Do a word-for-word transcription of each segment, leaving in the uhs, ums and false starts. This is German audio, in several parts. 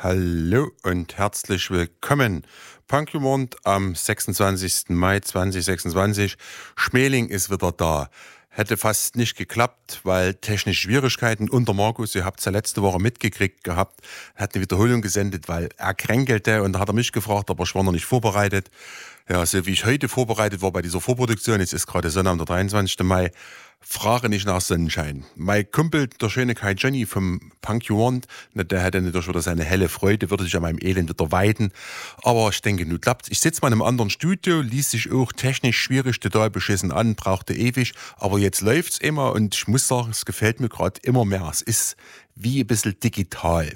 Hallo und herzlich willkommen. Punkjumond am sechsundzwanzigsten Mai zweitausendsechsundzwanzig. Schmeling ist wieder da. Hätte fast nicht geklappt, weil technische Schwierigkeiten unter Markus, ihr habt es ja letzte Woche mitgekriegt gehabt, hat eine Wiederholung gesendet, weil er kränkelte und da hat er mich gefragt, aber ich war noch nicht vorbereitet. Ja, so wie ich heute vorbereitet war bei dieser Vorproduktion, jetzt ist gerade Sonntag, der dreiundzwanzigsten Mai, frage nicht nach Sonnenschein. Mein Kumpel, der schöne Kai Johnny vom Punk You Want, der hätte natürlich wieder seine helle Freude, würde sich an meinem Elend wieder weiden. Aber ich denke, nun klappt. Ich sitze mal in einem anderen Studio, ließ sich auch technisch schwierig, total beschissen an, brauchte ewig. Aber jetzt läuft's immer und ich muss sagen, es gefällt mir gerade immer mehr. Es ist wie ein bisschen digital.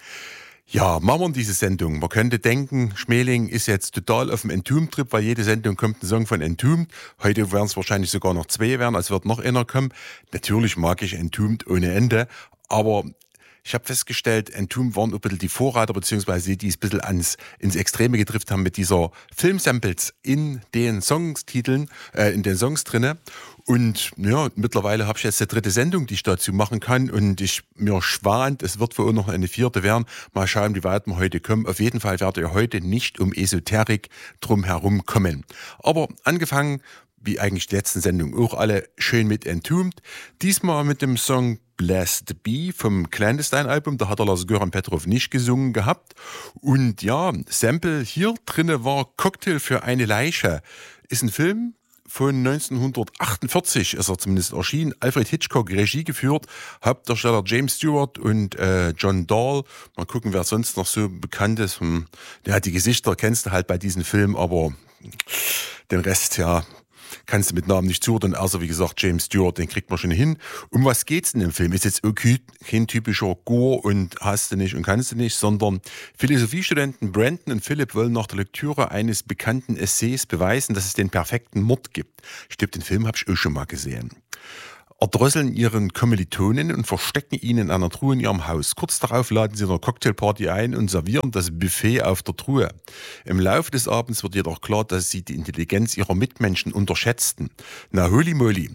Ja, machen wir diese Sendung. Man könnte denken, Schmeling ist jetzt total auf dem Entombed-Trip, weil jede Sendung kommt ein Song von Entombed. Heute werden es wahrscheinlich sogar noch zwei werden, als wird noch einer kommen. Natürlich mag ich Entombed ohne Ende, aber ich habe festgestellt, Entombed waren ein bisschen die Vorreiter, beziehungsweise die es ein bisschen ans, ins Extreme getrifft haben mit dieser Filmsamples in den Songstiteln, äh, in den Songs drinne. Und ja, mittlerweile habe ich jetzt die dritte Sendung, die ich dazu machen kann. Und ich mir schwant, es wird wohl noch eine vierte werden. Mal schauen, wie weit wir heute kommen. Auf jeden Fall werdet ihr heute nicht um Esoterik drum herum kommen. Aber angefangen, wie eigentlich die letzten Sendungen auch alle, schön mit Entombed. Diesmal mit dem Song Blessed Be vom Clandestine-Album. Da hat der Lars-Göran Petrov nicht gesungen gehabt. Und ja, Sample hier drinne war Cocktail für eine Leiche. Ist ein Film von neunzehnhundertachtundvierzig, ist er zumindest erschienen. Alfred Hitchcock, Regie geführt, Hauptdarsteller James Stewart und äh, John Dahl. Mal gucken, wer sonst noch so bekannt ist. Hm, ja, die Gesichter kennst du halt bei diesem Film, aber den Rest, ja, kannst du mit Namen nicht zuordnen, außer wie gesagt James Stewart, den kriegt man schon hin. Um was geht's in dem Film? Ist jetzt okay, kein typischer Gore und hast du nicht und kannst du nicht, sondern Philosophiestudenten Brandon und Philip wollen nach der Lektüre eines bekannten Essays beweisen, dass es den perfekten Mord gibt. Ich glaube, den Film habe ich auch schon mal gesehen. Erdrosseln ihren Kommilitonen und verstecken ihn in einer Truhe in ihrem Haus. Kurz darauf laden sie eine Cocktailparty ein und servieren das Buffet auf der Truhe. Im Laufe des Abends wird jedoch klar, dass sie die Intelligenz ihrer Mitmenschen unterschätzten. Na, holy moly.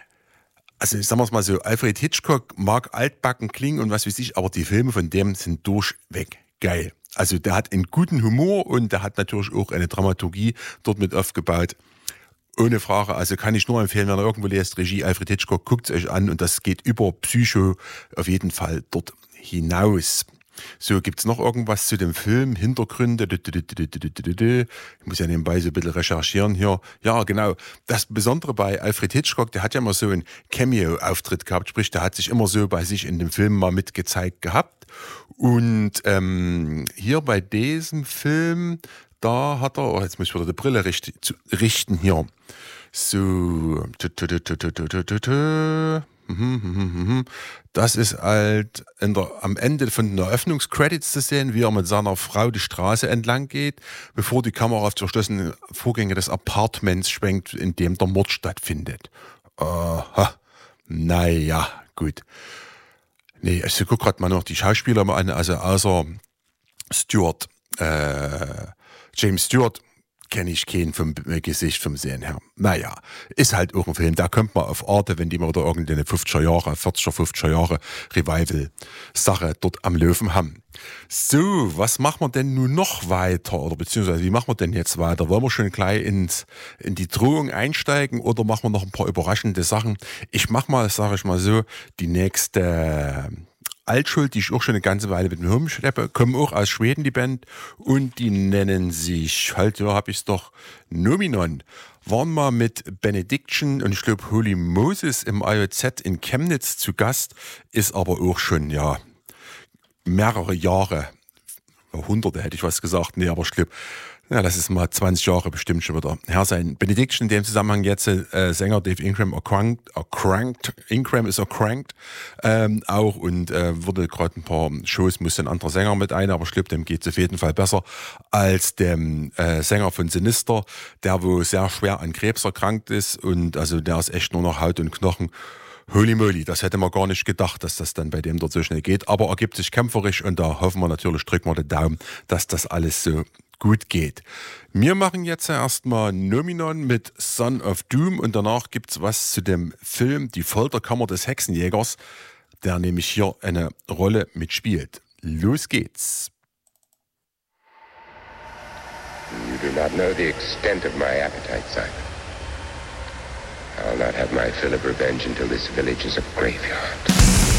Also sagen wir es mal so, Alfred Hitchcock mag altbacken klingen und was weiß ich, aber die Filme von dem sind durchweg geil. Also der hat einen guten Humor und der hat natürlich auch eine Dramaturgie dort mit aufgebaut. Ohne Frage, also kann ich nur empfehlen, wenn ihr irgendwo lest, Regie Alfred Hitchcock, guckt es euch an und das geht über Psycho auf jeden Fall dort hinaus. So, gibt's noch irgendwas zu dem Film? Hintergründe? Ich muss ja nebenbei so ein bisschen recherchieren hier. Ja, genau. Das Besondere bei Alfred Hitchcock, der hat ja immer so einen Cameo-Auftritt gehabt, sprich, der hat sich immer so bei sich in dem Film mal mitgezeigt gehabt. Und ähm, hier bei diesem Film, da hat er, oh, jetzt muss ich wieder die Brille richten, richten hier. So, das ist halt in der, am Ende von den Eröffnungscredits zu sehen, wie er mit seiner Frau die Straße entlang geht, bevor die Kamera auf die verschlossenen Vorgänge des Apartments schwenkt, in dem der Mord stattfindet. Aha, naja, gut. Nee, ich gucke gerade mal noch die Schauspieler mal an, also außer Stewart, äh, James Stewart kenne ich keinen vom Gesicht vom Sehen her. Naja, ist halt auch ein Film, da kommt man auf Arte, wenn die mal wieder irgendeine fünfziger Jahre, vierziger, fünfziger Jahre Revival-Sache dort am Löwen haben. So, was machen wir denn nun noch weiter? Oder beziehungsweise, wie machen wir denn jetzt weiter? Wollen wir schon gleich ins, in die Drohung einsteigen oder machen wir noch ein paar überraschende Sachen? Ich mach mal, sage ich mal so, die nächste Altschuld, die ich auch schon eine ganze Weile mit mir rumschleppe, kommen auch aus Schweden, die Band, und die nennen sich, halt, ja, hab ich's doch, Nominon. Waren mal mit Benediction und ich glaube Holy Moses im I O Z in Chemnitz zu Gast, ist aber auch schon, ja, mehrere Jahre, Hunderte hätte ich was gesagt, nee, aber ich glaube, ja, das ist mal zwanzig Jahre bestimmt schon wieder her sein. Benediction in dem Zusammenhang jetzt, äh, Sänger Dave Ingram erkrankt, erkrankt, Ingram ist erkrankt, ähm, auch und äh, wurde gerade ein paar Shows, musste ein anderer Sänger mit ein, aber ich glaube, dem geht es auf jeden Fall besser als dem äh, Sänger von Sinister, der wo sehr schwer an Krebs erkrankt ist und also der ist echt nur noch Haut und Knochen. Holy moly, das hätte man gar nicht gedacht, dass das dann bei dem dort so schnell geht, aber ergibt sich kämpferisch und da hoffen wir natürlich, drücken wir den Daumen, dass das alles so gut geht. Wir machen jetzt erstmal Nominon mit Son of Doom und danach gibt's was zu dem Film Die Folterkammer des Hexenjägers, der nämlich hier eine Rolle mitspielt. Los geht's. do not know the extent of my appetite, Simon. I'll not have my fill of revenge until this village is a graveyard.